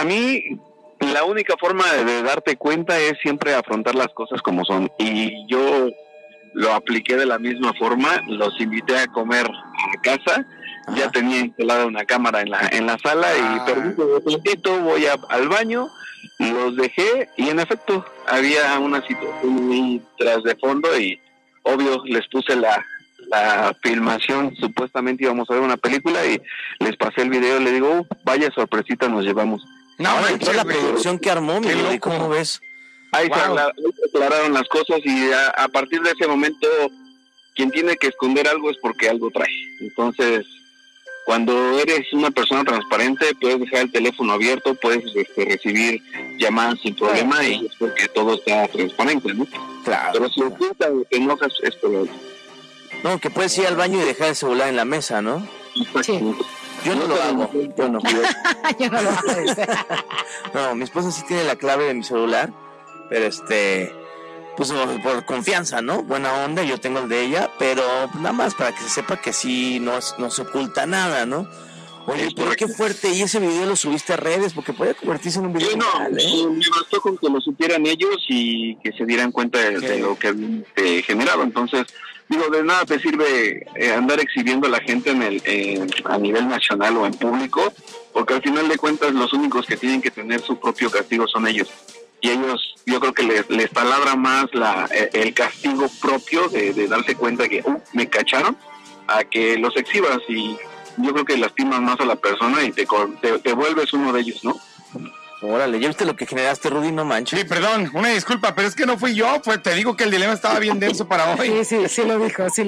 para mí, la única forma de darte cuenta es siempre afrontar las cosas como son. Y yo lo apliqué de la misma forma. Los invité a comer a casa. Ajá. Ya tenía instalada una cámara en la sala y permito un ratito, voy al baño, los dejé y en efecto había una situación muy tras de fondo y obvio les puse la filmación, supuestamente íbamos a ver una película y les pasé el video y le digo, vaya sorpresita nos llevamos. No, toda la producción que armó, mi Rudy, ¿cómo ves? Ahí se aclararon las cosas y a partir de ese momento quien tiene que esconder algo es porque algo trae. Entonces, cuando eres una persona transparente, puedes dejar el teléfono abierto, puedes recibir llamadas sin problema y es porque todo está transparente, ¿no? Claro. Pero si ocultas o te enojas, es probable. No, que puedes ir al baño y dejar el celular en la mesa, ¿no? Sí. Yo no lo hago. Yo no. Yo no lo hago. No, mi esposa sí tiene la clave de mi celular, pero pues por confianza, ¿no? Buena onda, yo tengo el de ella, pero nada más para que se sepa que sí no se oculta nada, ¿no? Oye, pero qué fuerte, y ese video lo subiste a redes, porque puede convertirse en un video viral, ¿eh? Me bastó con que lo supieran ellos y que se dieran cuenta de lo que generaba. Entonces, digo, de nada te sirve andar exhibiendo a la gente a nivel nacional o en público, porque al final de cuentas los únicos que tienen que tener su propio castigo son ellos. Y ellos, yo creo que les taladra más el castigo propio de darse cuenta que me cacharon, a que los exhibas, y yo creo que lastimas más a la persona y te vuelves uno de ellos, ¿no? Órale, ¿ya viste lo que generaste, Rudy? No manches. Sí, perdón, una disculpa, pero es que no fui yo, te digo que el dilema estaba bien denso para hoy. Sí lo dijo. Sí,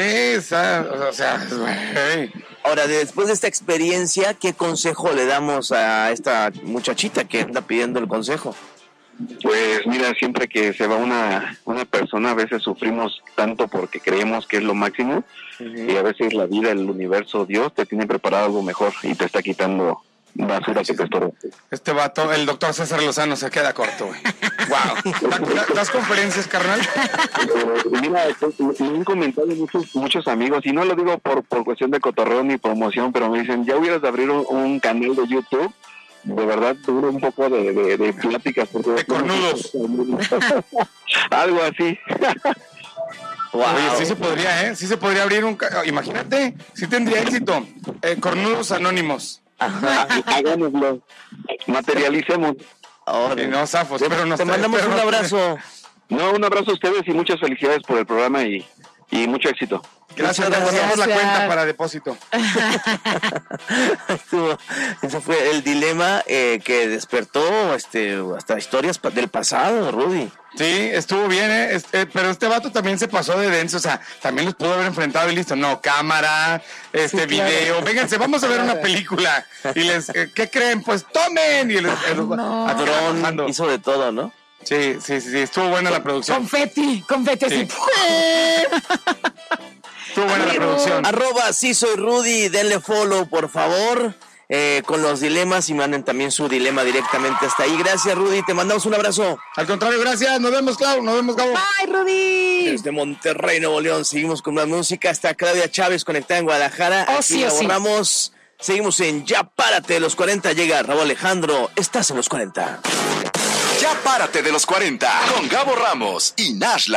o sea, hey. Ahora, después de esta experiencia, ¿qué consejo le damos a esta muchachita que anda pidiendo el consejo? Pues mira, siempre que se va una persona, a veces sufrimos tanto porque creemos que es lo máximo, y a veces la vida, el universo, Dios te tiene preparado algo mejor y te está quitando basura que te estorba. Este vato, el doctor César Lozano, se queda corto, güey. Wow. ¿Das conferencias, carnal? Mira, me han comentado muchos amigos, y no lo digo por cuestión de cotorreo ni promoción, pero me dicen, ya hubieras de abrir un canal de YouTube. De verdad, tuve un poco de pláticas. De cornudos. Algo así. Wow. Oye, sí se podría, ¿eh? Sí se podría abrir imagínate, sí tendría éxito. Cornudos Anónimos. Ajá. Hagámoslo. Materialicemos. No, zafos, pero no. Te mandamos un abrazo. No, un abrazo a ustedes y muchas felicidades por el programa y mucho éxito. Gracias, te guardamos la cuenta para depósito. Ese fue el dilema que despertó hasta historias del pasado, Rudy. Sí, estuvo bien, pero este vato también se pasó de denso, o sea, también los pudo haber enfrentado y listo. No, cámara, video, vénganse, vamos a ver una película. Y ¿qué creen? Pues tomen. Y Dron hizo de todo, ¿no? Sí, estuvo buena la producción. Confeti así. Estuvo buena la producción. @sí soy Rudy, denle follow, por favor, con los dilemas, y manden también su dilema directamente hasta ahí. Gracias, Rudy, te mandamos un abrazo. Al contrario, gracias, nos vemos, Clau, nos vemos, Gabo. Bye, Rudy. Desde Monterrey, Nuevo León, seguimos con más música. Está Claudia Chávez conectada en Guadalajara. Sí. Borramos. Seguimos en Ya Párate de los 40. Llega Raúl Alejandro. Estás en los 40. Ya Párate de los 40 con Gabo Ramos y Nashla.